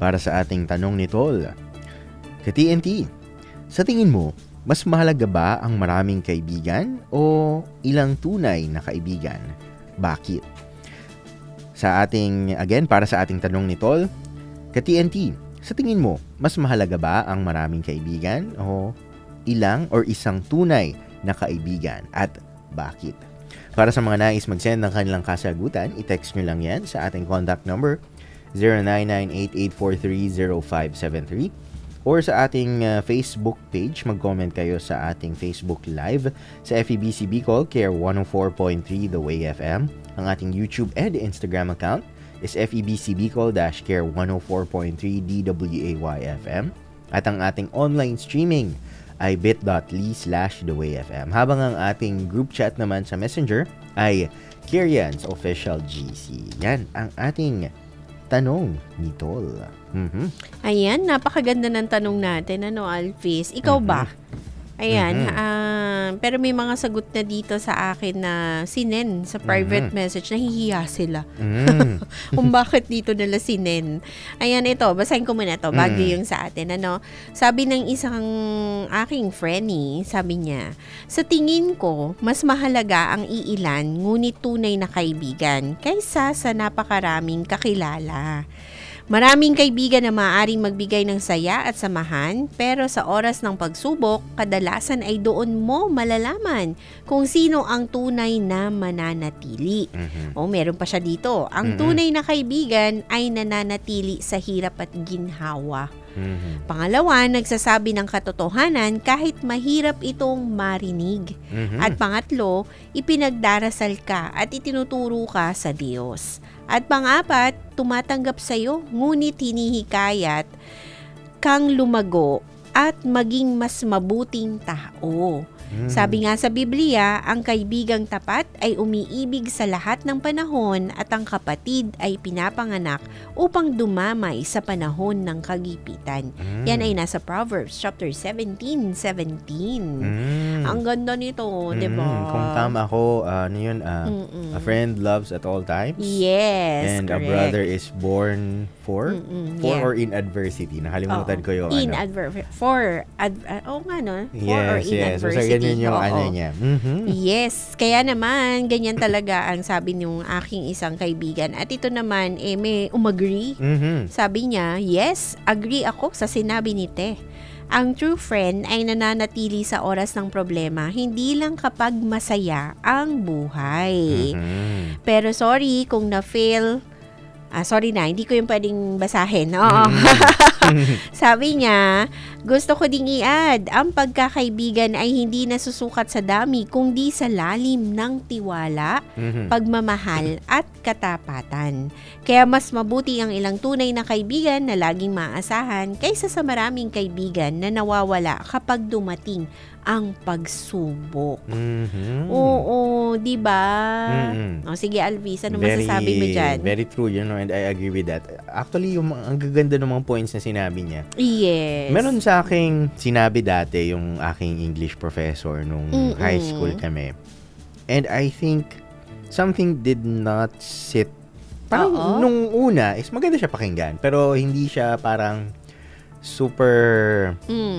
para sa ating tanong ni Tol. Ka-TNT, sa tingin mo, mas mahalaga ba ang maraming kaibigan o ilang tunay na kaibigan? Bakit? Para sa ating tanong ni Tol, ka-TNT, sa tingin mo, mas mahalaga ba ang maraming kaibigan o isang tunay na kaibigan at bakit? Para sa mga nais mag-send ng kanilang kasagutan, i-text nyo lang yan sa ating contact number 0998-843-0573 or sa ating Facebook page. Mag-comment kayo sa ating Facebook Live sa FEBC Bicol, Care 104.3 The Way FM. Ang ating YouTube and Instagram account is FEBC Bicol-Care 104.3 DWAY FM. At ang ating online streaming ay bit.ly/thewayfm. Habang ang ating group chat naman sa Messenger ay Kirian's Official GC. Yan ang ating tanong ni Tol. Ayan, napakaganda ng tanong natin, Alvis? Ikaw ba? Ayan, pero may mga sagot na dito sa akin na sinen sa private message, nahihiya sila. Kung bakit dito nila sinen. Ayan, ito, basahin ko muna ito, bago yung sa atin. Sabi ng isang aking friend, sabi niya, sa tingin ko, mas mahalaga ang iilan, ngunit tunay na kaibigan, kaysa sa napakaraming kakilala. Maraming kaibigan na maaaring magbigay ng saya at samahan, pero sa oras ng pagsubok, kadalasan ay doon mo malalaman kung sino ang tunay na mananatili. Meron pa siya dito. Ang tunay na kaibigan ay nananatili sa hirap at ginhawa. Pangalawa, nagsasabi ng katotohanan kahit mahirap itong marinig. At pangatlo, ipinagdarasal ka at itinuturo ka sa Diyos. At pang-apat, tumatanggap sa iyo, ngunit hinihikayat kang lumago at maging mas mabuting tao. Sabi nga sa Biblia, ang kaibigang tapat ay umiibig sa lahat ng panahon at ang kapatid ay pinapanganak upang dumamay sa panahon ng kagipitan. Yan ay nasa Proverbs chapter 17:17. Ang ganda nito, di ba? Kung tama ako, a friend loves at all times. Yes, and correct. A brother is born for or in adversity. Nakalimutan ko yung in adversity. For or in yes. So, adversity. ganyan yung niya. Yes. Kaya naman, ganyan talaga ang sabi ng aking isang kaibigan. At ito naman, may umagree. Sabi niya, yes, agree ako sa sinabi ni Te. Ang true friend ay nananatili sa oras ng problema, hindi lang kapag masaya ang buhay. Pero sorry kung na-fail. Sorry na, hindi ko yung pwedeng basahin. Sabi niya, gusto ko ding i-add, ang pagkakaibigan ay hindi nasusukat sa dami, kundi sa lalim ng tiwala, pagmamahal at katapatan. Kaya mas mabuti ang ilang tunay na kaibigan na laging maaasahan kaysa sa maraming kaibigan na nawawala kapag dumating ang pagsubok. Oo, di ba? Sige, Alvis, ano masasabi mo dyan? Very true, and I agree with that. Actually, ang gaganda ng mga points na sinabi niya. Yes. Meron sa aking sinabi dati yung aking English professor nung high school kami. And I think something did not sit. Parang nung una, is maganda siya pakinggan. Pero hindi siya parang super